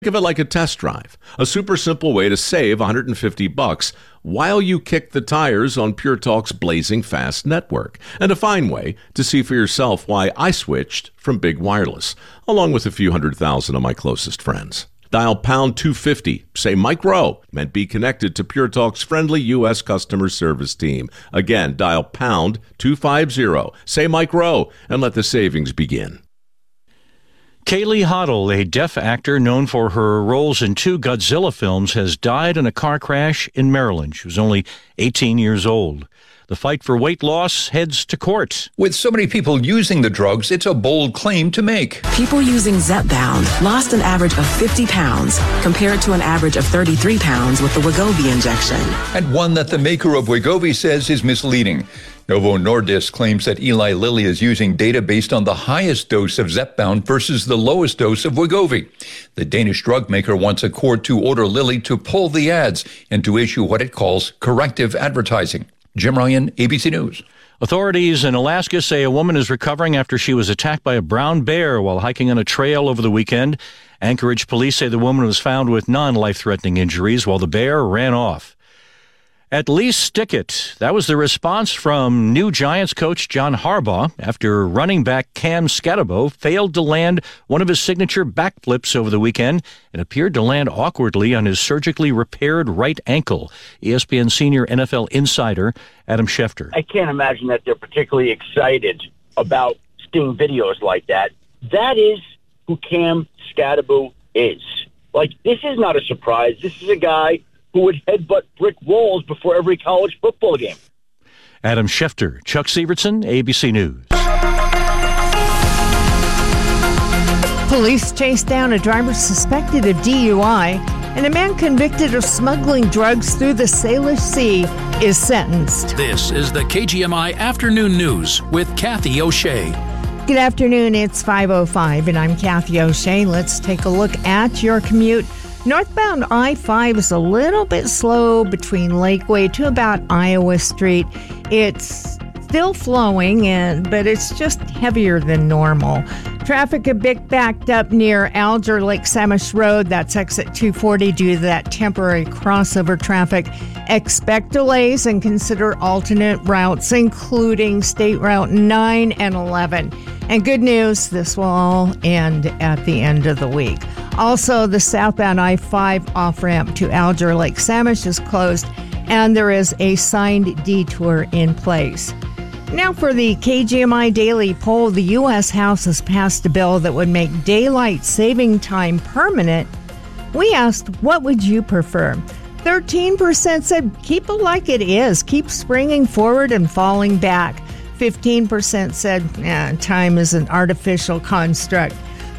Think of it like a test drive, a super simple way to save $150 while you kick the tires on Pure Talk's blazing fast network, and a fine way to see for yourself why I switched from Big Wireless, along with a few 100,000 of my closest friends. Dial pound 250, say Mike Rowe, and be connected to Pure Talk's friendly U.S. customer service team. Again, dial pound 250, say Mike Rowe, and let the savings begin. Kaylee Hoddle, a deaf actor known for her roles in 2 Godzilla films, has died in a car crash in Maryland. She was only 18 years old. The fight for weight loss heads to court. With so many people using the drugs, it's a bold claim to make. People using Zepbound lost an average of 50 pounds compared to an average of 33 pounds with the Wegovy injection. And one that the maker of Wegovy says is misleading. Novo Nordisk claims that Eli Lilly is using data based on the highest dose of Zepbound versus the lowest dose of Wegovy. The Danish drug maker wants a court to order Lilly to pull the ads and to issue what it calls corrective advertising. Jim Ryan, ABC News. Authorities in Alaska say a woman is recovering after she was attacked by a brown bear while hiking on a trail over the weekend. Anchorage police say the woman was found with non-life-threatening injuries while the bear ran off. At least stick it. That was the response from new Giants coach John Harbaugh after running back Cam Skattebo failed to land one of his signature backflips over the weekend and appeared to land awkwardly on his surgically repaired right ankle. ESPN senior NFL insider Adam Schefter. I can't imagine that they're particularly excited about seeing videos like that. That is who Cam Skattebo is. Like, this is not a surprise. This is a guy who would headbutt brick walls before every college football game. Adam Schefter, Chuck Sievertson, ABC News. Police chased down a driver suspected of DUI, and a man convicted of smuggling drugs through the Salish Sea is sentenced. This is the KGMI Afternoon News with Kathy O'Shea. Good afternoon, it's 5:05, and I'm Kathy O'Shea. Let's take a look at your commute. Northbound I-5 is a little bit slow between Lakeway to about Iowa Street. It's still flowing, but it's just heavier than normal. Traffic a bit backed up near Alger Lake Samish Road. That's exit 240 due to that temporary crossover traffic. Expect delays and consider alternate routes, including State Route 9 and 11. And good news, this will all end at the end of the week. Also, the southbound I-5 off-ramp to Alger Lake Samish is closed, and there is a signed detour in place. Now for the KGMI Daily Poll, the U.S. House has passed a bill that would make daylight saving time permanent. We asked, what would you prefer? 13% said keep it like it is, keep springing forward and falling back. 15% said time is an artificial construct.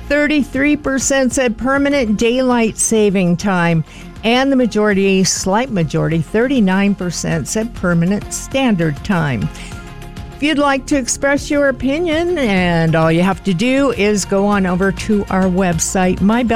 33% said permanent daylight saving time. And the majority, slight majority, 39% said permanent standard time. If you'd like to express your opinion, and all you have to do is go on over to our website,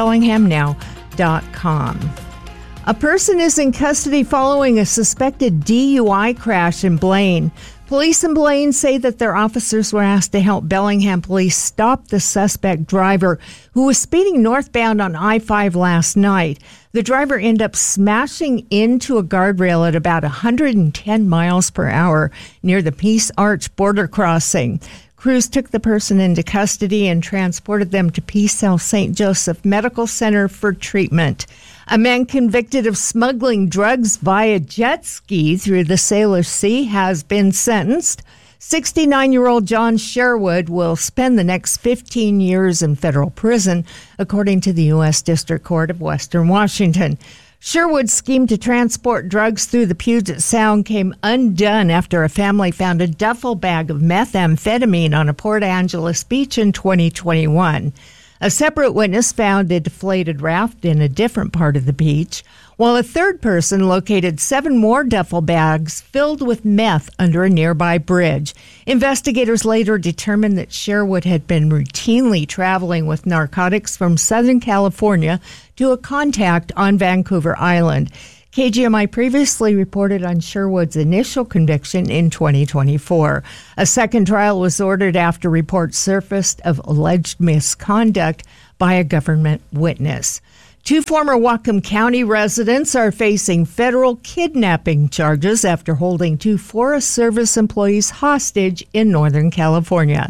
mybellinghamnow.com. A person is in custody following a suspected DUI crash in Blaine. Police in Blaine say that their officers were asked to help Bellingham police stop the suspect driver who was speeding northbound on I-5 last night. The driver ended up smashing into a guardrail at about 110 miles per hour near the Peace Arch border crossing. Crews took the person into custody and transported them to Peace South St. Joseph Medical Center for treatment. A man convicted of smuggling drugs via jet ski through the Salish Sea has been sentenced. 69-year-old John Sherwood will spend the next 15 years in federal prison, according to the U.S. District Court of Western Washington. Sherwood's scheme to transport drugs through the Puget Sound came undone after a family found a duffel bag of methamphetamine on a Port Angeles beach in 2021. A separate witness found a deflated raft in a different part of the beach, while a third person located 7 more duffel bags filled with meth under a nearby bridge. Investigators later determined that Sherwood had been routinely traveling with narcotics from Southern California to a contact on Vancouver Island. KGMI previously reported on Sherwood's initial conviction in 2024. A second trial was ordered after reports surfaced of alleged misconduct by a government witness. Two former Whatcom County residents are facing federal kidnapping charges after holding two Forest Service employees hostage in Northern California.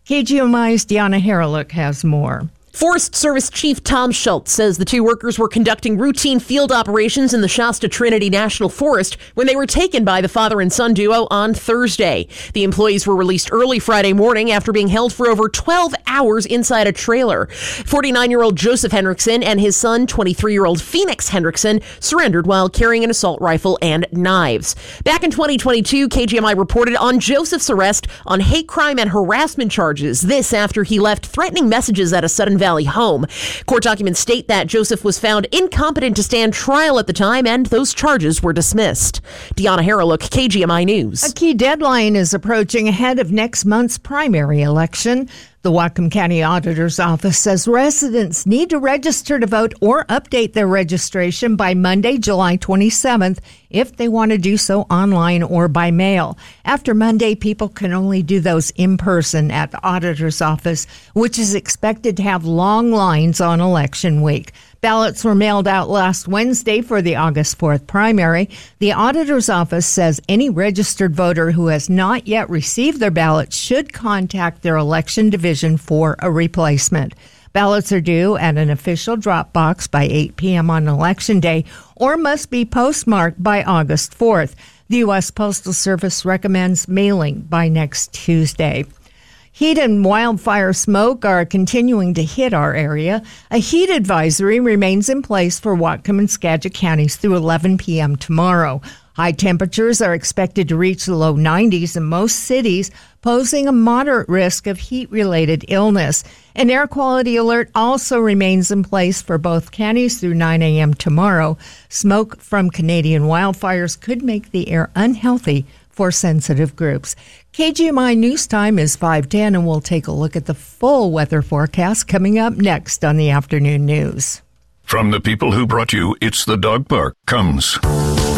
KGMI's Deanna Haralick has more. Forest Service Chief Tom Schultz says the two workers were conducting routine field operations in the Shasta Trinity National Forest when they were taken by the father and son duo on Thursday. The employees were released early Friday morning after being held for over 12 hours inside a trailer. 49-year-old Joseph Hendrickson and his son, 23-year-old Phoenix Hendrickson, surrendered while carrying an assault rifle and knives. Back in 2022, KGMI reported on Joseph's arrest on hate crime and harassment charges. This after he left threatening messages at a Sudden Valley home. Court documents state that Joseph was found incompetent to stand trial at the time, and those charges were dismissed. Deanna Haralick, KGMI News. A key deadline is approaching ahead of next month's primary election. The Whatcom County Auditor's Office says residents need to register to vote or update their registration by Monday, July 27th, if they want to do so online or by mail. After Monday, people can only do those in person at the Auditor's Office, which is expected to have long lines on election week. Ballots were mailed out last Wednesday for the August 4th primary. The Auditor's Office says any registered voter who has not yet received their ballot should contact their election division for a replacement. Ballots are due at an official drop box by 8 p.m. on Election Day or must be postmarked by August 4th. The U.S. Postal Service recommends mailing by next Tuesday. Heat and wildfire smoke are continuing to hit our area. A heat advisory remains in place for Whatcom and Skagit counties through 11 p.m. tomorrow. High temperatures are expected to reach the low 90s in most cities, posing a moderate risk of heat-related illness. An air quality alert also remains in place for both counties through 9 a.m. tomorrow. Smoke from Canadian wildfires could make the air unhealthy for sensitive groups. KGMI News Time is 5:10, and we'll take a look at the full weather forecast coming up next on the afternoon news. From the people who brought you It's the Dog Park comes